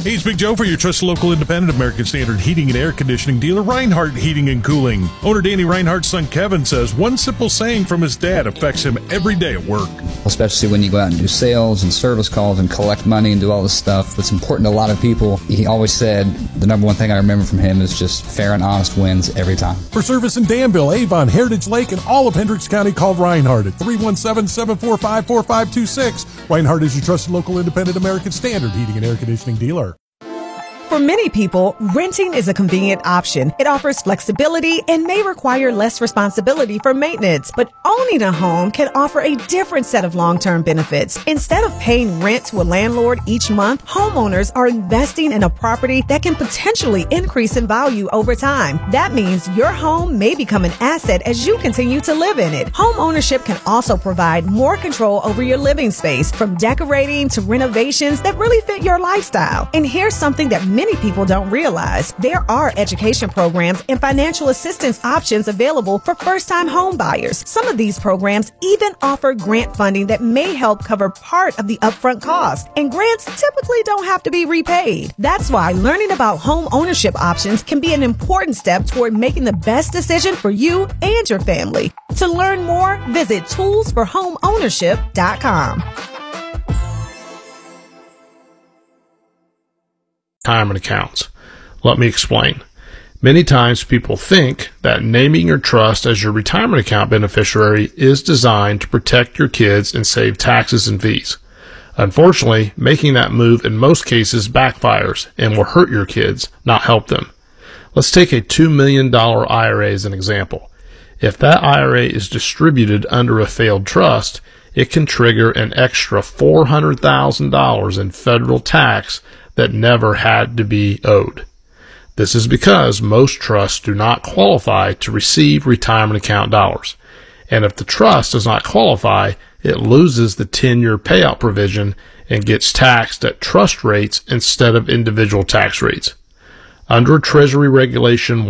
Hey, it's Big Joe for your trusted local independent American Standard heating and air conditioning dealer, Reinhardt Heating and Cooling. Owner Danny Reinhardt's son Kevin says one simple saying from his dad affects him every day at work. Especially when you go out and do sales and service calls and collect money and do all this stuff that's important to a lot of people. He always said the number one thing I remember from him is just fair and honest wins every time. For service in Danville, Avon, Heritage Lake, and all of Hendricks County, call Reinhardt at 317-745-4526. Reinhardt is your trusted local independent American Standard heating and air conditioning dealer. For many people, renting is a convenient option. It offers flexibility and may require less responsibility for maintenance. But owning a home can offer a different set of long-term benefits. Instead of paying rent to a landlord each month, homeowners are investing in a property that can potentially increase in value over time. That means your home may become an asset as you continue to live in it. Home ownership can also provide more control over your living space, from decorating to renovations that really fit your lifestyle. And here's something that many people don't realize. There are education programs and financial assistance options available for first-time home buyers. Some of these programs even offer grant funding that may help cover part of the upfront cost. And grants typically don't have to be repaid. That's why learning about home ownership options can be an important step toward making the best decision for you and your family. To learn more, visit toolsforhomeownership.com. Retirement accounts. Let me explain. Many times people think that naming your trust as your retirement account beneficiary is designed to protect your kids and save taxes and fees. Unfortunately, making that move in most cases backfires and will hurt your kids, not help them. Let's take a $2 million IRA as an example. If that IRA is distributed under a failed trust, it can trigger an extra $400,000 in federal tax that never had to be owed. This is because most trusts do not qualify to receive retirement account dollars. And if the trust does not qualify, it loses the 10-year payout provision and gets taxed at trust rates instead of individual tax rates. Under Treasury Regulation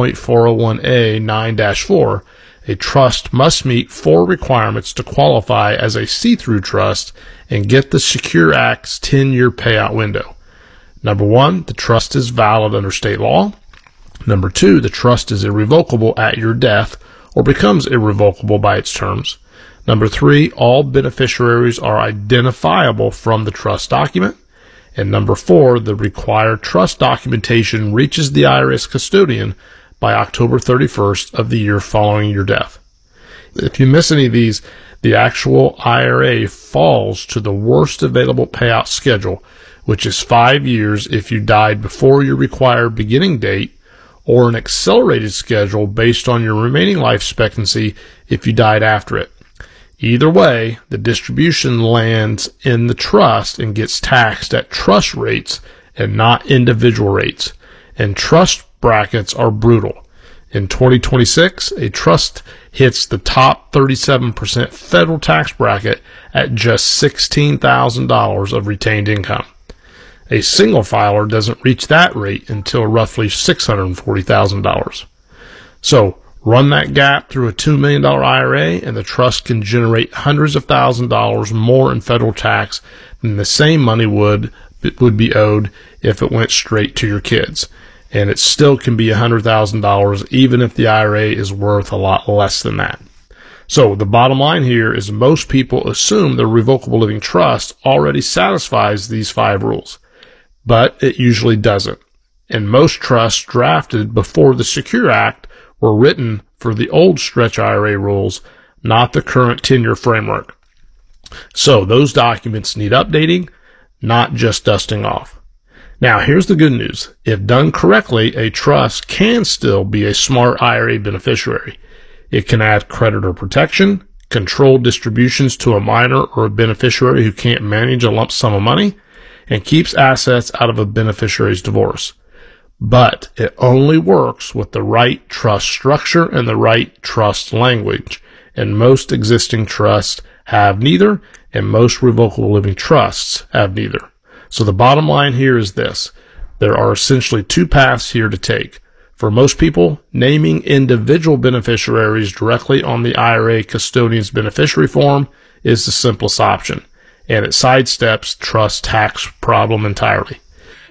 1.401A 9-4, a trust must meet 4 requirements to qualify as a see-through trust and get the Secure Act's 10-year payout window. Number 1, the trust is valid under state law. Number 2, the trust is irrevocable at your death or becomes irrevocable by its terms. Number 3, all beneficiaries are identifiable from the trust document. And number 4, the required trust documentation reaches the IRS custodian by October 31st of the year following your death. If you miss any of these, the actual IRA falls to the worst available payout schedule, which is 5 years if you died before your required beginning date, or an accelerated schedule based on your remaining life expectancy if you died after it. Either way, the distribution lands in the trust and gets taxed at trust rates and not individual rates. And trust brackets are brutal. In 2026, a trust hits the top 37% federal tax bracket at just $16,000 of retained income. A single filer doesn't reach that rate until roughly $640,000. So run that gap through a $2 million IRA and the trust can generate hundreds of thousands of dollars more in federal tax than the same money would be owed if it went straight to your kids. And it still can be $100,000 even if the IRA is worth a lot less than that. So the bottom line here is most people assume the revocable living trust already satisfies these 5 rules. But it usually doesn't. And most trusts drafted before the Secure Act were written for the old stretch IRA rules, not the current 10-year framework. So those documents need updating, not just dusting off. Now here's the good news. If done correctly, a trust can still be a smart IRA beneficiary. It can add creditor protection, control distributions to a minor or a beneficiary who can't manage a lump sum of money, and keeps assets out of a beneficiary's divorce. But it only works with the right trust structure and the right trust language. And most existing trusts have neither, and most revocable living trusts have neither. So the bottom line here is this. There are essentially 2 paths here to take. For most people, naming individual beneficiaries directly on the IRA custodian's beneficiary form is the simplest option, and it sidesteps trust tax problem entirely.